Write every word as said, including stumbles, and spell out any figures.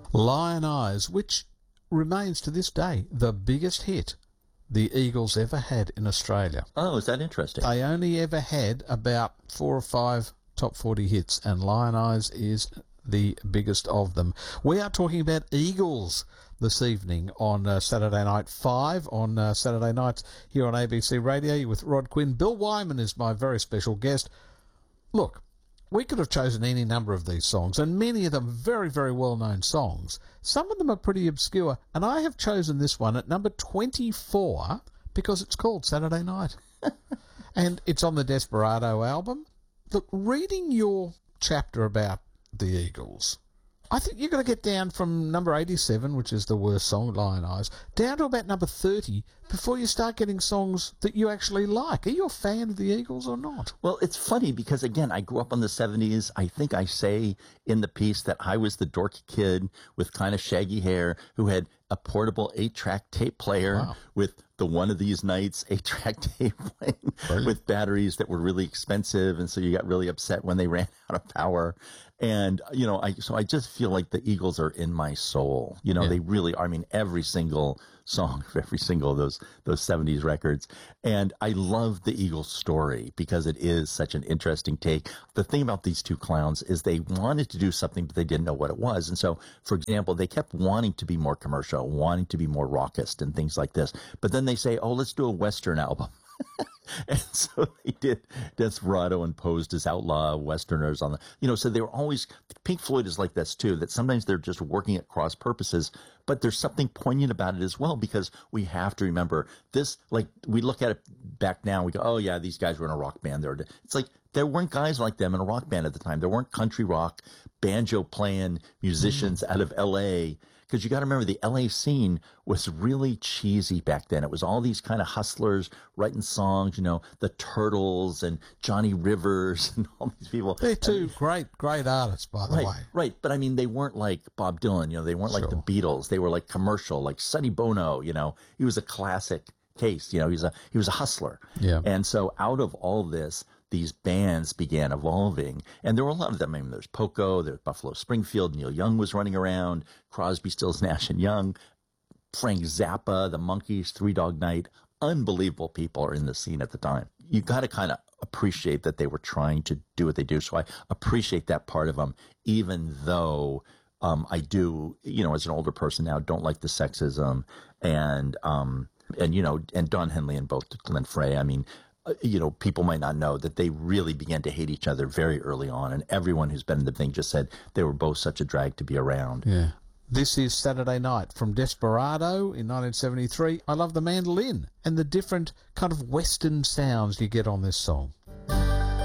Lion Eyes, which remains to this day the biggest hit the Eagles ever had in Australia. Oh, is that interesting? They only ever had about four or five top forty hits, and Lion Eyes is the biggest of them. We are talking about Eagles this evening on uh, Saturday Night five, on uh, Saturday nights here on A B C Radio with Rod Quinn. Bill Wyman is my very special guest. Look, we could have chosen any number of these songs, and many of them very, very well-known songs. Some of them are pretty obscure, and I have chosen this one at number twenty-four because it's called Saturday Night. And it's on the Desperado album. Look, reading your chapter about the Eagles, I think you've got to get down from number eighty-seven, which is the worst song, Lion Eyes, down to about number thirty before you start getting songs that you actually like. Are you a fan of the Eagles or not? Well, it's funny because, again, I grew up in the seventies. I think I say in the piece that I was the dorky kid with kind of shaggy hair who had a portable eight-track tape player Wow. with the One of These Nights eight-track tape playing with batteries that were really expensive, and so you got really upset when they ran out of power. And, you know, I so I just feel like the Eagles are in my soul. You know, Yeah. they really are. I mean, every single song of every single of those those seventies records. And I love the Eagles story because it is such an interesting take. The thing about these two clowns is they wanted to do something, but they didn't know what it was. And so, for example, they kept wanting to be more commercial, wanting to be more raucous and things like this. But then they say, oh, let's do a Western album. And so they did Desperado and posed as outlaw Westerners on the, you know, so they were always, Pink Floyd is like this too, that sometimes they're just working at cross purposes, but there's something poignant about it as well, because we have to remember this, like we look at it back now, we go, oh yeah, these guys were in a rock band. They're, it's like, there weren't guys like them in a rock band at the time. There weren't country rock, banjo playing musicians mm. out of L A, because you got to remember the L A scene was really cheesy back then. It was all these kind of hustlers writing songs, you know, the Turtles and Johnny Rivers and all these people. They're two and, great, great artists, by the right, way. Right, but I mean, they weren't like Bob Dylan, you know, they weren't sure. like the Beatles. They were like commercial, like Sonny Bono, you know. He was a classic case, you know, he was a, he was a hustler. Yeah. And so out of all this, these bands began evolving, and there were a lot of them. I mean, there's Poco, there's Buffalo Springfield, Neil Young was running around, Crosby, Stills, Nash and Young, Frank Zappa, the Monkees, Three Dog Night. Unbelievable people are in the scene at the time. You got to kind of appreciate that they were trying to do what they do. So I appreciate that part of them, even though um, I do, you know, as an older person now, don't like the sexism and, um, and you know, and Don Henley and both Glenn Frey. I mean, you know, people might not know that they really began to hate each other very early on. And everyone who's been in the thing just said they were both such a drag to be around. Yeah. This is Saturday Night from Desperado in nineteen seventy-three. I love the mandolin and the different kind of Western sounds you get on this song.